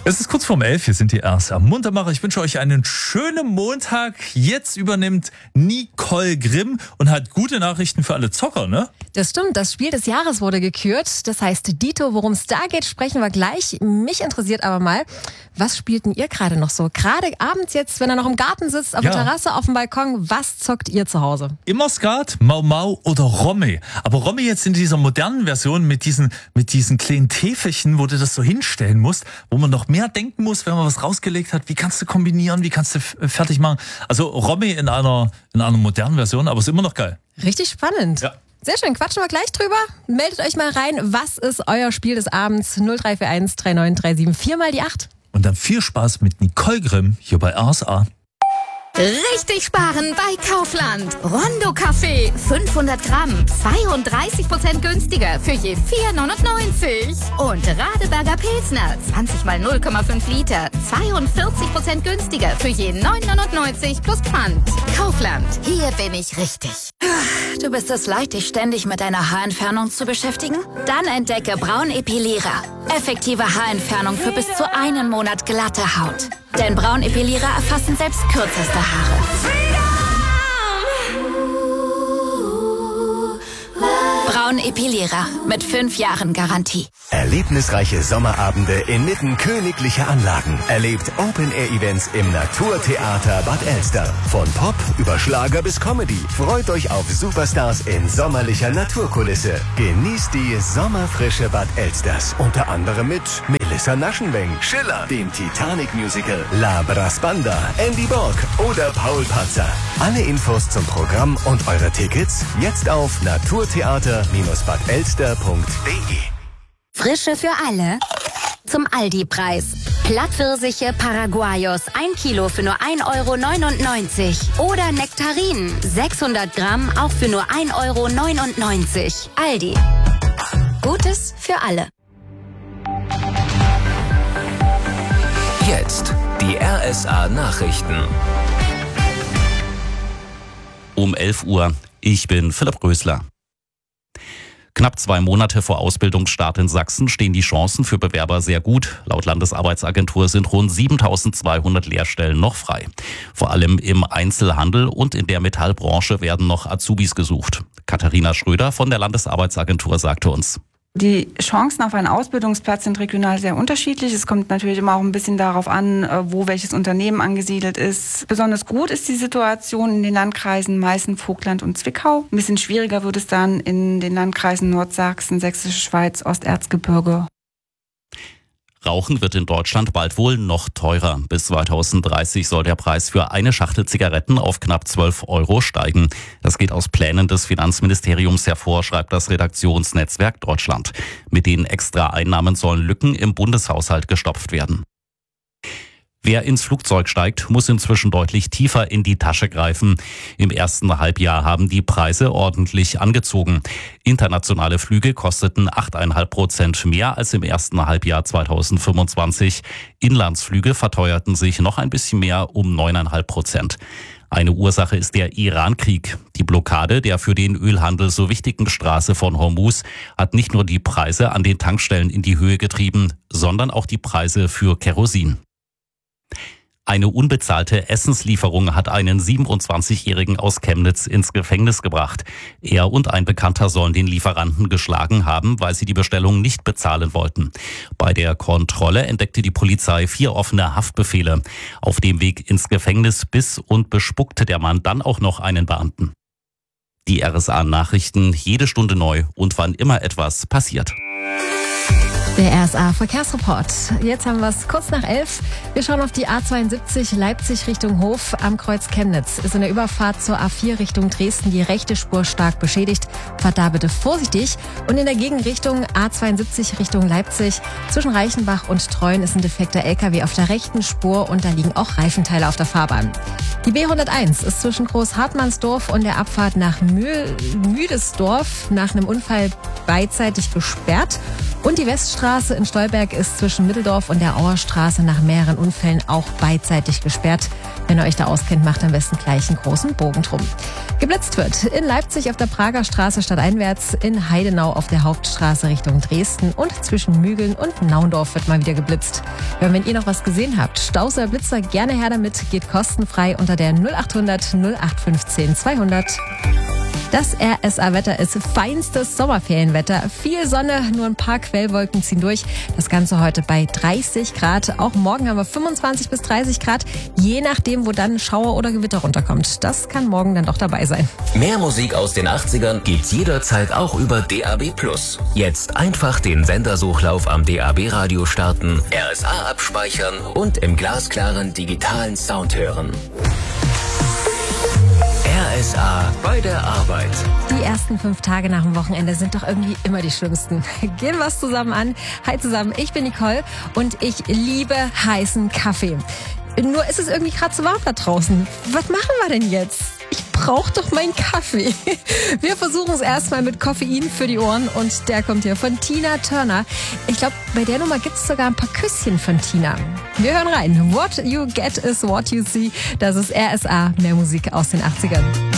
Es ist kurz vorm 11, hier sind die RSA Muntermacher. Ich wünsche euch einen schönen Montag. Jetzt übernimmt Nicole Grimm und hat gute Nachrichten für alle Zocker, ne? Das stimmt, das Spiel des Jahres wurde gekürt. Das heißt, Dito, worum es da geht, sprechen wir gleich. Mich interessiert aber mal, was spielt denn ihr gerade noch so? Gerade abends jetzt, wenn ihr noch im Garten sitzt, auf der Terrasse, auf dem Balkon, was zockt ihr zu Hause? Immer Skat, Mau Mau oder Romme. Aber Romme jetzt in dieser modernen Version mit diesen kleinen Täfelchen, wo du das so hinstellen musst, wo man noch mehr denken muss, wenn man was rausgelegt hat. Wie kannst du kombinieren? Wie kannst du fertig machen? Also Romme in einer modernen Version, aber ist immer noch geil. Richtig spannend. Ja. Sehr schön, quatschen wir gleich drüber. Meldet euch mal rein, was ist euer Spiel des Abends? 0341 3937 4 mal die 8. Und dann viel Spaß mit Nicole Grimm hier bei RSA. Richtig sparen bei Kaufland. Rondo Kaffee 500 Gramm, 32% günstiger für je 4,99. Und Radeberger Pilsner 20 mal 0,5 Liter, 42% günstiger für je 9,99 plus Pfand. Kaufland, hier bin ich richtig. Du bist es leid, dich ständig mit deiner Haarentfernung zu beschäftigen? Dann entdecke Braun Epilierer. Effektive Haarentfernung für bis zu einen Monat glatte Haut. Denn Braun Epilierer erfassen selbst kürzeste Haare. Braun Epilierer mit 5 Jahren Garantie. Erlebnisreiche Sommerabende inmitten königlicher Anlagen. Erlebt Open-Air-Events im Naturtheater Bad Elster. Von Pop über Schlager bis Comedy. Freut euch auf Superstars in sommerlicher Naturkulisse. Genießt die sommerfrische Bad Elsters. Unter anderem mit Melissa Naschenweng, Schiller, dem Titanic-Musical, La Brasbanda, Andy Borg oder Paul Patzer. Alle Infos zum Programm und eure Tickets jetzt auf naturtheater-badelster.de. Frische für alle zum Aldi-Preis. Plattpfirsiche Paraguayos 1 Kilo für nur 1,99 € oder Nektarinen 600 Gramm auch für nur 1,99 €. Aldi. Gutes für alle. Jetzt die RSA Nachrichten. Um 11 Uhr. Ich bin Philipp Rösler. Knapp 2 Monate vor Ausbildungsstart in Sachsen stehen die Chancen für Bewerber sehr gut. Laut Landesarbeitsagentur sind rund 7.200 Lehrstellen noch frei. Vor allem im Einzelhandel und in der Metallbranche werden noch Azubis gesucht. Katharina Schröder von der Landesarbeitsagentur sagte uns: Die Chancen auf einen Ausbildungsplatz sind regional sehr unterschiedlich. Es kommt natürlich immer auch ein bisschen darauf an, wo welches Unternehmen angesiedelt ist. Besonders gut ist die Situation in den Landkreisen Meißen, Vogtland und Zwickau. Ein bisschen schwieriger wird es dann in den Landkreisen Nordsachsen, Sächsische Schweiz, Osterzgebirge. Rauchen wird in Deutschland bald wohl noch teurer. Bis 2030 soll der Preis für eine Schachtel Zigaretten auf knapp 12 € steigen. Das geht aus Plänen des Finanzministeriums hervor, schreibt das Redaktionsnetzwerk Deutschland. Mit den Extra-Einnahmen sollen Lücken im Bundeshaushalt gestopft werden. Wer ins Flugzeug steigt, muss inzwischen deutlich tiefer in die Tasche greifen. Im ersten Halbjahr haben die Preise ordentlich angezogen. Internationale Flüge kosteten 8,5% mehr als im ersten Halbjahr 2025. Inlandsflüge verteuerten sich noch ein bisschen mehr um 9,5%. Eine Ursache ist der Iran-Krieg. Die Blockade der für den Ölhandel so wichtigen Straße von Hormuz hat nicht nur die Preise an den Tankstellen in die Höhe getrieben, sondern auch die Preise für Kerosin. Eine unbezahlte Essenslieferung hat einen 27-Jährigen aus Chemnitz ins Gefängnis gebracht. Er und ein Bekannter sollen den Lieferanten geschlagen haben, weil sie die Bestellung nicht bezahlen wollten. Bei der Kontrolle entdeckte die Polizei 4 offene Haftbefehle. Auf dem Weg ins Gefängnis biss und bespuckte der Mann dann auch noch einen Beamten. Die RSA-Nachrichten jede Stunde neu und wann immer etwas passiert. Der RSA Verkehrsreport. Jetzt haben wir es kurz nach 11. Wir schauen auf die A72 Leipzig Richtung Hof am Kreuz Chemnitz. Ist in der Überfahrt zur A4 Richtung Dresden die rechte Spur stark beschädigt. Fahrt da bitte vorsichtig. Und in der Gegenrichtung A72 Richtung Leipzig zwischen Reichenbach und Treuen ist ein defekter LKW auf der rechten Spur und da liegen auch Reifenteile auf der Fahrbahn. Die B101 ist zwischen Großhartmannsdorf und der Abfahrt nach Müdesdorf nach einem Unfall beidseitig gesperrt. Und die Weststraße in Stolberg ist zwischen Mitteldorf und der Auerstraße nach mehreren Unfällen auch beidseitig gesperrt. Wenn ihr euch da auskennt, macht am besten gleich einen großen Bogen drum. Geblitzt wird in Leipzig auf der Prager Straße stadteinwärts, in Heidenau auf der Hauptstraße Richtung Dresden und zwischen Mügeln und Naundorf wird mal wieder geblitzt. Wenn ihr noch was gesehen habt, Stauser Blitzer, gerne her damit, geht kostenfrei unter der 0800 0815 200. Das RSA-Wetter ist feinstes Sommerferienwetter. Viel Sonne, nur ein paar Quellwolken ziehen durch. Das Ganze heute bei 30 Grad. Auch morgen haben wir 25 bis 30 Grad, je nachdem, wo dann Schauer oder Gewitter runterkommt. Das kann morgen dann doch dabei sein. Mehr Musik aus den 80ern gibt's jederzeit auch über DAB+. Jetzt einfach den Sendersuchlauf am DAB-Radio starten, RSA abspeichern und im glasklaren digitalen Sound hören. RSA bei der Arbeit. Die ersten 5 Tage nach dem Wochenende sind doch irgendwie immer die schlimmsten. Gehen wir es zusammen an. Hi zusammen, ich bin Nicole und ich liebe heißen Kaffee. Nur ist es irgendwie gerade zu warm da draußen. Was machen wir denn jetzt? Ich brauche doch meinen Kaffee. Wir versuchen es erstmal mit Koffein für die Ohren und der kommt hier von Tina Turner. Ich glaube, bei der Nummer gibt es sogar ein paar Küsschen von Tina. Wir hören rein. What you get is what you see. Das ist RSA, mehr Musik aus den 80ern.